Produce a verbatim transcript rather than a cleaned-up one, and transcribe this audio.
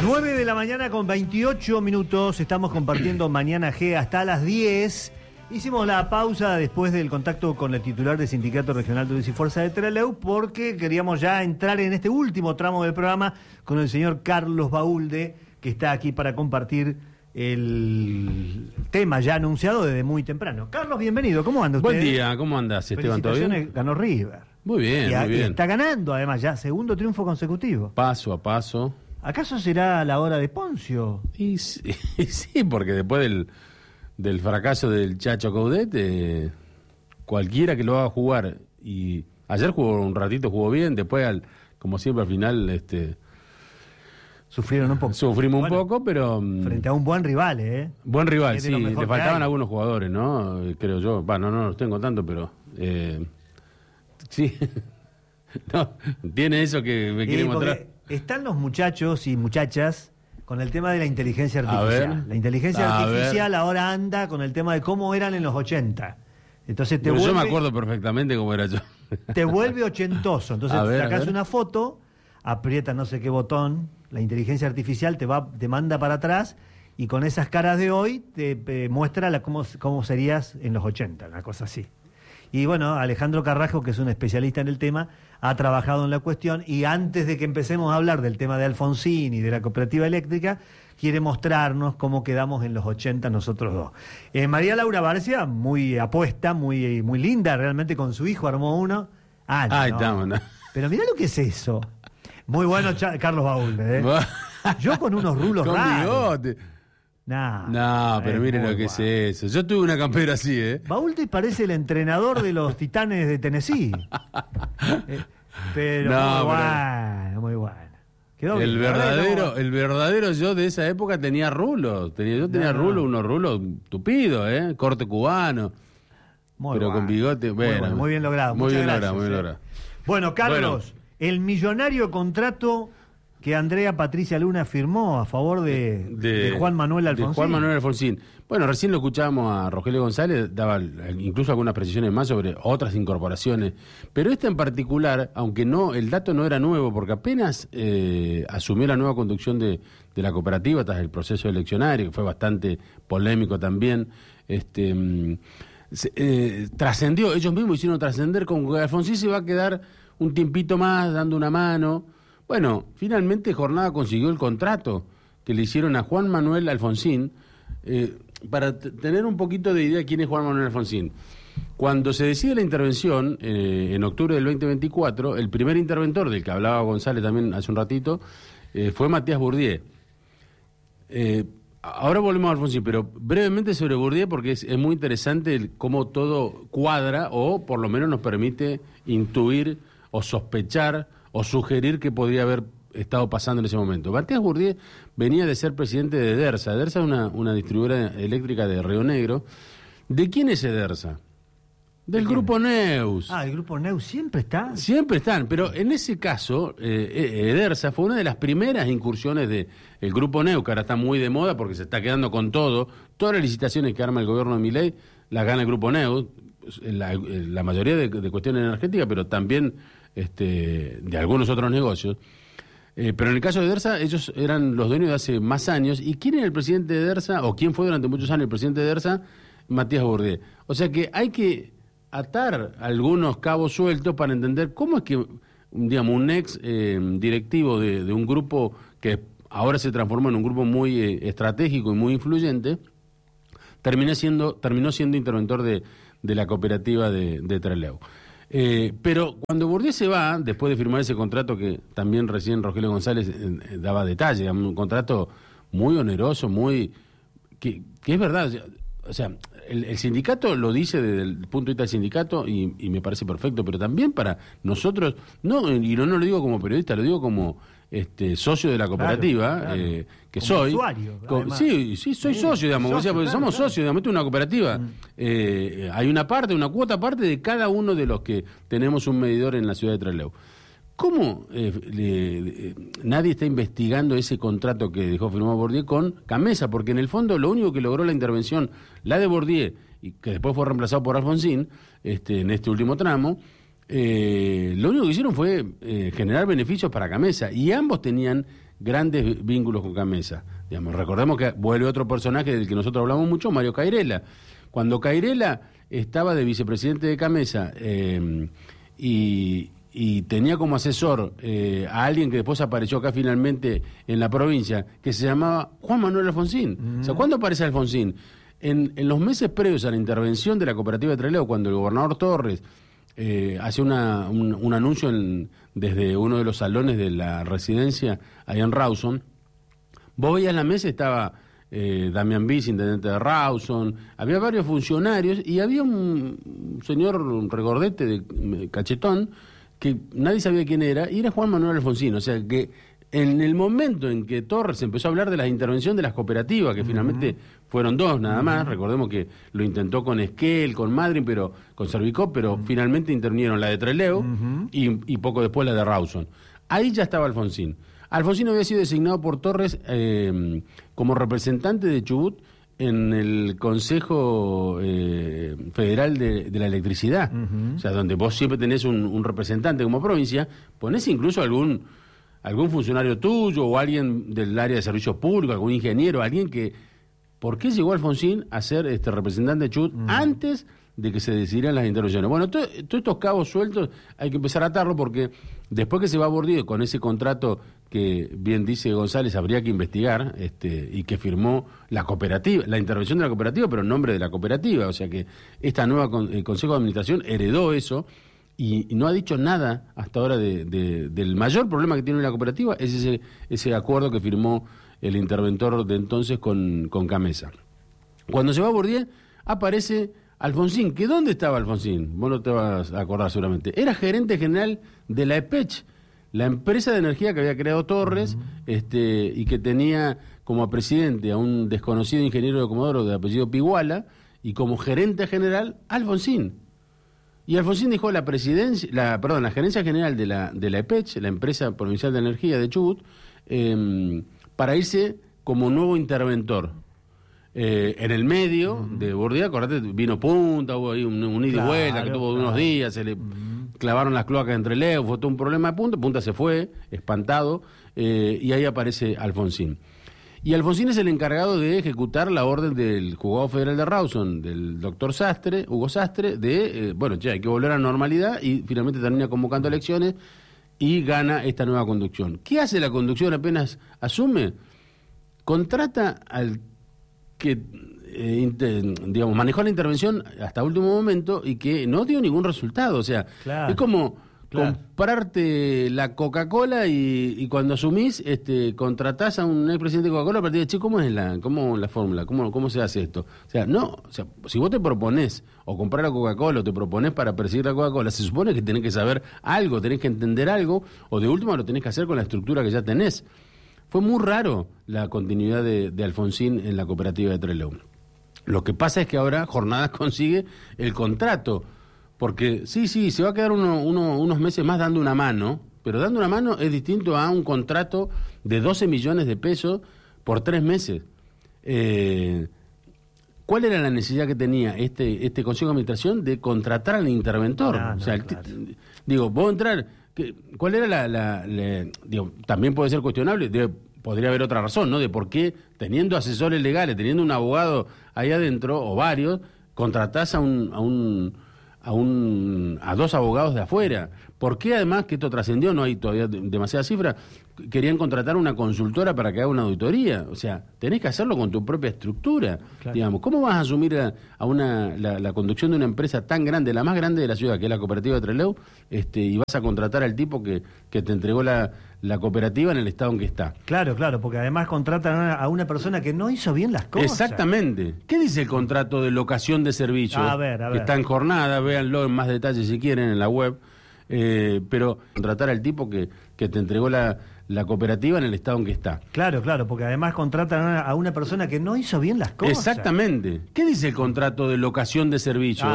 nueve de la mañana con veintiocho minutos, estamos compartiendo Mañana G hasta las diez. Hicimos la pausa después del contacto con el titular del Sindicato Regional de Policía y Fuerza de Trelew porque queríamos ya entrar en este último tramo del programa con el señor Carlos Baúlde, que está aquí para compartir el tema ya anunciado desde muy temprano. Carlos, bienvenido, ¿cómo anda usted? Buen día, ¿cómo andas, Esteban? ¿Todo bien? Ganó River. Muy bien, y, muy bien. Y está ganando además ya, segundo triunfo consecutivo. Paso a paso. ¿Acaso será la hora de Poncio? Y sí, y sí, porque después del, del fracaso del Chacho Coudet, eh, cualquiera que lo haga jugar, y ayer jugó un ratito, jugó bien, después, al, como siempre, al final... este Sufrieron un poco. Sufrimos bueno, un poco, pero... Frente a un buen rival, ¿eh? Buen rival, sí. Le faltaban hay. algunos jugadores, ¿no? Creo yo. Bueno, no, no los tengo tanto, pero... Eh, sí. No, tiene eso que me quiere mostrar. Están los muchachos y muchachas con el tema de la inteligencia artificial. A ver, la inteligencia a artificial ver. ahora anda con el tema de cómo eran en los ochenta. Entonces te Pero vuelve, yo me acuerdo perfectamente cómo era yo. Te vuelve ochentoso. Entonces A te ver, sacas una foto, aprietas no sé qué botón, la inteligencia artificial te va, te manda para atrás y con esas caras de hoy te, te muestra la, cómo, cómo serías en los ochenta, una cosa así. Y bueno, Alejandro Carrasco, que es un especialista en el tema, ha trabajado en la cuestión y antes de que empecemos a hablar del tema de Alfonsín y de la cooperativa eléctrica, quiere mostrarnos cómo quedamos en los ochenta nosotros dos. Eh, María Laura Barcia, muy apuesta, muy, muy linda, realmente con su hijo armó uno. Ah, no, Ahí estamos, ¿no? Pero mirá lo que es eso. Muy bueno, Cha- Carlos Baúlde, ¿eh? Yo con unos rulos Con raros. bigote. Nah, No, pero miren lo que bueno. es eso. Yo tuve una campera así, ¿eh? Baúlde parece el entrenador de los Titanes de Tennessee. Eh, pero No, muy pero- bueno, muy bueno. Quedó El bien. La verdad que verdadero, no- el verdadero yo de esa época tenía rulos. Tenía, yo tenía No, no. rulos, unos rulos tupidos, ¿eh? Corte cubano. Muy pero bueno. con bigote, Muy bueno. bueno, muy bien logrado. Muy Muchas bien gracias, logrado, muy bien eh. logrado. Bueno, Carlos, el millonario contrato que Andrea Patricia Luna firmó a favor de, de Juan Manuel Alfonsín. De Juan Manuel Alfonsín. Bueno, recién lo escuchábamos a Rogelio González, daba incluso algunas precisiones más sobre otras incorporaciones, pero esta en particular, aunque no, el dato no era nuevo, porque apenas eh, asumió la nueva conducción de, de la cooperativa tras el proceso eleccionario, que fue bastante polémico también, este se, eh, trascendió, ellos mismos hicieron trascender con que Alfonsín se va a quedar un tiempito más dando una mano. Bueno, finalmente Jornada consiguió el contrato que le hicieron a Juan Manuel Alfonsín. Eh, para t- tener un poquito de idea de quién es Juan Manuel Alfonsín. Cuando se decide la intervención, eh, en octubre del veinte veinticuatro, el primer interventor del que hablaba González también hace un ratito, eh, fue Matías Bourdieu. Eh, ahora volvemos a Alfonsín, pero brevemente sobre Bourdieu, porque es, es muy interesante el, cómo todo cuadra, o por lo menos nos permite intuir o sospechar o sugerir que podría haber estado pasando en ese momento. Matías Bourdieu venía de ser presidente de Edersa. Edersa es una, una distribuidora eléctrica de Río Negro. ¿De quién es Edersa? Del ¿De grupo Neus. Ah, el grupo Neus siempre está. Siempre están, pero en ese caso, eh, Edersa fue una de las primeras incursiones del grupo Neus, que ahora está muy de moda porque se está quedando con todo. Todas las licitaciones que arma el gobierno de Milei las gana el grupo Neus, la, la mayoría de, de cuestiones energéticas, pero también este, de algunos otros negocios. Eh, pero en el caso de Edersa, ellos eran los dueños de hace más años. ¿Y quién era el presidente de Edersa, o quién fue durante muchos años el presidente de Edersa? Matías Bourdieu. O sea que hay que atar algunos cabos sueltos para entender cómo es que, digamos, un ex eh, directivo de, de un grupo que ahora se transformó en un grupo muy eh, estratégico y muy influyente, terminó siendo, terminó siendo interventor de, de la cooperativa de, de Trelew. Eh, pero cuando Bourdieu se va, después de firmar ese contrato que también recién Rogelio González eh, daba detalle, un contrato muy oneroso, muy que, que es verdad, o sea, el, el sindicato lo dice desde el punto de vista del sindicato y, y me parece perfecto, pero también para nosotros, no, y no, no lo digo como periodista, lo digo como este socio de la cooperativa, Claro, claro. eh, que Como soy. usuario, Con- sí, sí, soy Sí, socio, digamos, socio, o sea, porque claro, somos claro. socios, digamos, esto es una cooperativa. Mm. Eh, hay una parte, una cuota aparte de cada uno de los que tenemos un medidor en la ciudad de Trelew. ¿Cómo eh, le- le- nadie está investigando ese contrato que dejó firmado Bourdieu con Camesa? Porque en el fondo lo único que logró la intervención, la de Bourdieu, y que después fue reemplazado por Alfonsín, este, en este último tramo, eh, lo único que hicieron fue eh, generar beneficios para Camesa, y ambos tenían grandes vínculos con Gamesa. Digamos, recordemos que vuelve otro personaje del que nosotros hablamos mucho, Mario Cairela. Cuando Cairela estaba de vicepresidente de Gamesa eh, y, y tenía como asesor eh, a alguien que después apareció acá finalmente en la provincia, que se llamaba Juan Manuel Alfonsín. Mm. O sea, ¿cuándo aparece Alfonsín? En, en los meses previos a la intervención de la cooperativa de Trelew, cuando el gobernador Torres eh, hace una, un, un anuncio en, desde uno de los salones de la residencia ahí en Rawson, vos veías la mesa, estaba eh, Damián Viz, intendente de Rawson, había varios funcionarios y había un señor un regordete de cachetón que nadie sabía quién era, y era Juan Manuel Alfonsín. O sea que en el momento en que Torres empezó a hablar de la intervención de las cooperativas, que uh-huh. finalmente fueron dos nada más, uh-huh. recordemos que lo intentó con Esquel, con Madryn, pero con Servicó, pero uh-huh. finalmente intervinieron la de Trelew uh-huh. y, y poco después la de Rawson. Ahí ya estaba Alfonsín. Alfonsín había sido designado por Torres eh, como representante de Chubut en el Consejo eh, Federal de, de la Electricidad. Uh-huh. O sea, donde vos siempre tenés un, un representante como provincia, ponés incluso algún... algún funcionario tuyo o alguien del área de servicios públicos, algún ingeniero, alguien que... ¿Por qué llegó Alfonsín a ser este representante de Chubut mm. antes de que se decidieran las intervenciones? Bueno, todos to estos cabos sueltos hay que empezar a atarlo, porque después que se va a Bordier con ese contrato que, bien dice González, habría que investigar, este, y que firmó la cooperativa, la intervención de la cooperativa, pero en nombre de la cooperativa. O sea que esta nueva con, el Consejo de Administración heredó eso. Y, y no ha dicho nada hasta ahora de, de, del mayor problema que tiene la cooperativa, es ese, ese acuerdo que firmó el interventor de entonces con, con Gamesa. Cuando se va a Bordier, aparece Alfonsín. ¿Que dónde estaba Alfonsín? Vos no te vas a acordar seguramente. Era gerente general de la EPECH, la empresa de energía que había creado Torres, uh-huh. este, y que tenía como presidente a un desconocido ingeniero de Comodoro de apellido Piguala, y como gerente general, Alfonsín. Y Alfonsín dejó la presidencia, la, perdón, la gerencia general de la, de la EPECH, la empresa provincial de energía de Chubut, eh, para irse como nuevo interventor. Eh, en el medio uh-huh. de Bordier, acordate, vino Punta, hubo ahí un, un ida claro, y vuelta que tuvo claro. unos días, se le uh-huh. clavaron las cloacas entre Trelew, fue todo un problema de Punta, Punta se fue, espantado, eh, y ahí aparece Alfonsín. Y Alfonsín es el encargado de ejecutar la orden del juzgado federal de Rawson, del doctor Sastre, Hugo Sastre, de, eh, bueno, ya hay que volver a la normalidad, y finalmente termina convocando elecciones y gana esta nueva conducción. ¿Qué hace la conducción apenas asume? Contrata al que, eh, inter, digamos, manejó la intervención hasta último momento y que no dio ningún resultado. O sea, claro. es como... Claro. comprarte la Coca-Cola y, y cuando asumís, este, contratás a un expresidente de Coca-Cola a partir de, che, ¿cómo es la, cómo la fórmula? ¿Cómo, ¿Cómo se hace esto? O sea, no, o sea, si vos te proponés o comprar la Coca-Cola o te proponés para perseguir la Coca-Cola, se supone que tenés que saber algo, tenés que entender algo, o de última lo tenés que hacer con la estructura que ya tenés. Fue muy raro la continuidad de, de Alfonsín en la cooperativa de Trelew. Lo que pasa es que ahora Jornadas consigue el contrato. Porque sí, sí, se va a quedar uno, uno, unos meses más dando una mano, pero dando una mano es distinto a un contrato de doce millones de pesos por tres meses. Eh, ¿Cuál era la necesidad que tenía este este Consejo de Administración de contratar al interventor? No, no, o sea, claro. t- digo, vos entrar, que, ¿cuál era la, la, la digo, también puede ser cuestionable, de, podría haber otra razón, ¿no? De por qué, teniendo asesores legales, teniendo un abogado ahí adentro, o varios, contratás a un... A un a un a dos abogados de afuera. ¿Por qué además, que esto trascendió, no hay todavía demasiadas cifras, querían contratar una consultora para que haga una auditoría? O sea, tenés que hacerlo con tu propia estructura, claro. digamos. ¿Cómo vas a asumir a, a una la, la conducción de una empresa tan grande, la más grande de la ciudad, que es la cooperativa de Trelew, este, y vas a contratar al tipo que, que te entregó la, la cooperativa en el estado en que está? Claro, claro, porque además contratan a una, a una persona que no hizo bien las cosas. Exactamente. ¿Qué dice el contrato de locación de servicios? A ver, a ver. Que está en jornada, véanlo en más detalle si quieren en la web. Eh, pero contratar al tipo que, que te entregó la, la cooperativa en el estado en que está. Claro, claro, porque además contratan a una, a una persona que no hizo bien las cosas. Exactamente. ¿Qué dice el contrato de locación de servicios? Ah,